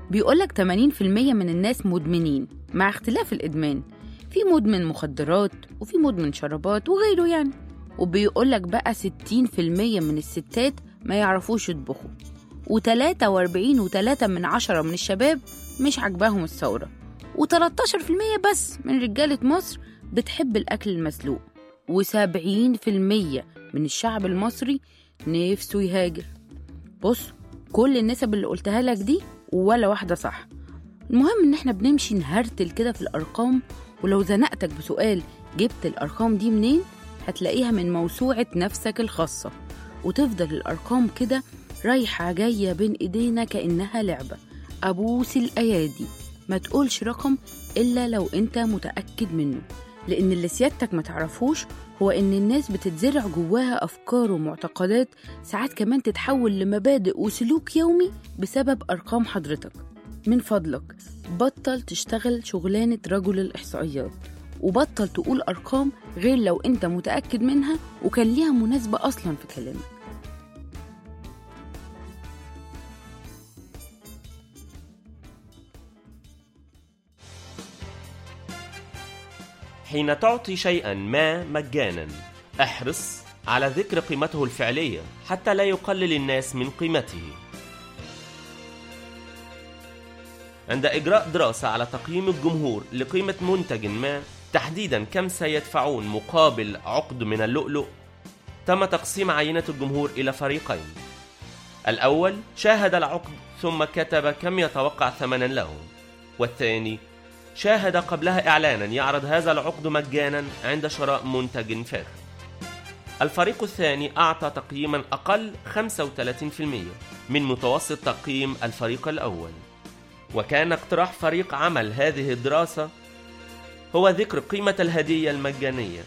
بيقولك 80% من الناس مدمنين، مع اختلاف الإدمان. في مدمن مخدرات وفي مدمن شرابات وغيره يعني. وبيقولك بقى 60% من الستات ما يعرفوش يطبخوا، و43.3 من الشباب مش عجباهم الثورة، و13% بس من رجالة مصر بتحب الأكل المسلوق، و70% من الشعب المصري نفسه يهاجر. بص، كل النسب اللي قلتها لك دي ولا واحدة صح. المهم ان احنا بنمشي نهرتل كده في الأرقام، ولو زنقتك بسؤال جبت الأرقام دي منين، هتلاقيها من موسوعة نفسك الخاصة، وتفضل الأرقام كده رايحة جاية بين إيدينا كأنها لعبة. أبوس الأيادي ما تقولش رقم إلا لو أنت متأكد منه، لأن اللي سيادتك ما تعرفوش هو إن الناس بتتزرع جواها أفكار ومعتقدات، ساعات كمان تتحول لمبادئ وسلوك يومي بسبب أرقام حضرتك. من فضلك بطل تشتغل شغلانة رجل الإحصائيات، وبطل تقول أرقام غير لو أنت متأكد منها وكان ليها مناسبة أصلا في كلامك. حين تعطي شيئا ما مجانا، احرص على ذكر قيمته الفعلية حتى لا يقلل الناس من قيمته. عند إجراء دراسة على تقييم الجمهور لقيمة منتج ما، تحديدا كم سيدفعون مقابل عقد من اللؤلؤ، تم تقسيم عينة الجمهور إلى فريقين. الأول شاهد العقد ثم كتب كم يتوقع ثمنا له، والثاني شاهد قبلها إعلانا يعرض هذا العقد مجانا عند شراء منتج فاخر. الفريق الثاني أعطى تقييما أقل 35% من متوسط تقييم الفريق الأول. وكان اقتراح فريق عمل هذه الدراسة هو ذكر قيمة الهدية المجانية،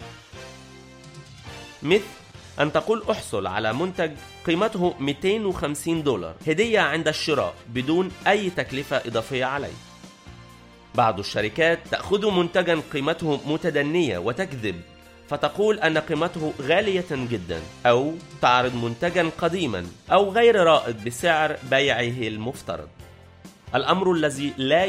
مثل أن تقول أحصل على منتج قيمته $250 هدية عند الشراء بدون أي تكلفة إضافية عليه. بعض الشركات تأخذ منتجا قيمته متدنية وتكذب فتقول أن قيمته غالية جدا، أو تعرض منتجا قديما أو غير رائد بسعر بيعه المفترض. الأمر الذي لا